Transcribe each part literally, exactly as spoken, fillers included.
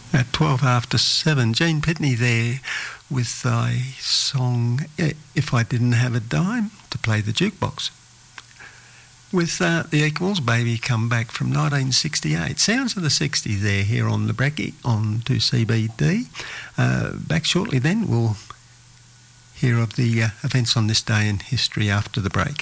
At twelve after seven, Gene Pitney there with a song, If I Didn't Have a Dime to Play the Jukebox. With uh, the Equals, Baby Come Back from nineteen sixty-eight. Sounds of the sixties there here on the Brekkie on to C B D. Uh, back shortly then, we'll hear of the uh, events on this day in history after the break.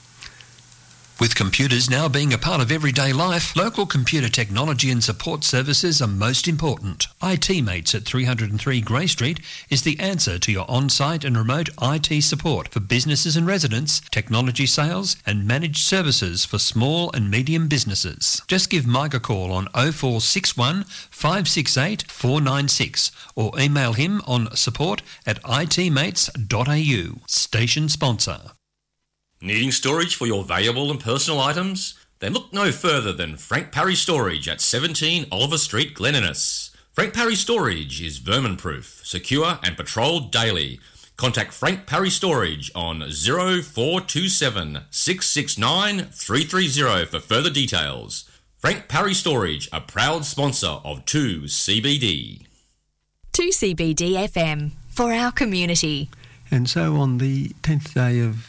With computers now being a part of everyday life, local computer technology and support services are most important. I T Mates at three oh three Grey Street is the answer to your on-site and remote I T support for businesses and residents, technology sales and managed services for small and medium businesses. Just give Mike a call on oh four six one, five six eight, four nine six or email him on support at i t mates dot a u. Station sponsor. Needing storage for your valuable and personal items? Then look no further than Frank Parry Storage at seventeen Oliver Street, Glen Innes. Frank Parry Storage is vermin-proof, secure and patrolled daily. Contact Frank Parry Storage on oh four two seven, six six nine, three three oh for further details. Frank Parry Storage, a proud sponsor of two C B D. two C B D F M, for our community. And so on the tenth day of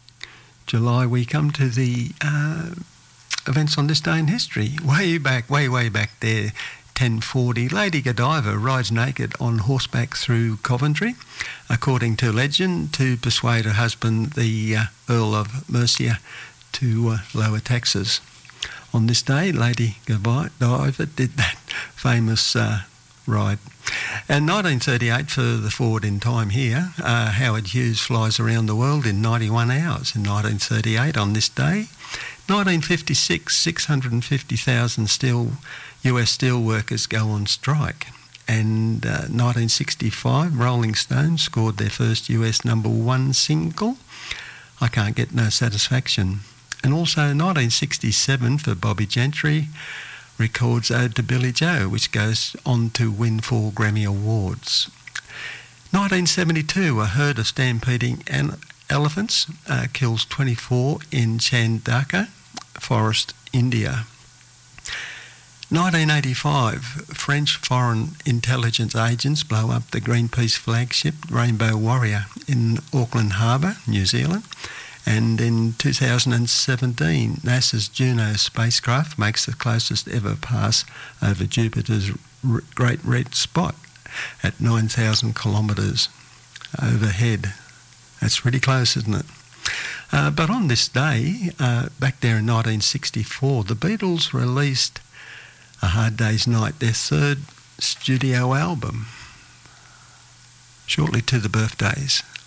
July, we come to the uh, events on this day in history. Way back, way, way back there, ten forty, Lady Godiva rides naked on horseback through Coventry, according to legend, to persuade her husband, the uh, Earl of Mercia, to uh, lower taxes. On this day, Lady Godiva did that famous uh, ride. And nineteen thirty-eight, further forward in time here, uh, Howard Hughes flies around the world in ninety-one hours in nineteen thirty-eight on this day. nineteen fifty-six, six hundred fifty thousand steel, U S steel workers go on strike. And uh, nineteen sixty-five, Rolling Stones scored their first U S number one single, I Can't Get No Satisfaction. And also nineteen sixty-seven for Bobby Gentry, records Ode to Billy Joe, which goes on to win four Grammy Awards. nineteen seventy-two, a herd of stampeding an- elephants uh, kills twenty-four in Chandaka Forest, India. nineteen eighty-five, French foreign intelligence agents blow up the Greenpeace flagship Rainbow Warrior in Auckland Harbour, New Zealand. And in two thousand seventeen, NASA's Juno spacecraft makes the closest ever pass over Jupiter's r- Great Red Spot at nine thousand kilometres overhead. That's pretty close, isn't it? Uh, but on this day, uh, back there in nineteen sixty-four, the Beatles released A Hard Day's Night, their third studio album, shortly to the birthdays